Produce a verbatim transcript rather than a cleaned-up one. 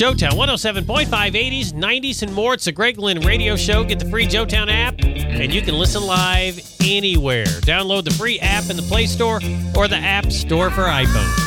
Joetown, one oh seven point five, eighties, nineties, and more. It's the Greg Lynn Radio Show. Get the free Joetown app, and you can listen live anywhere. Download the free app in the Play Store or the App Store for iPhone.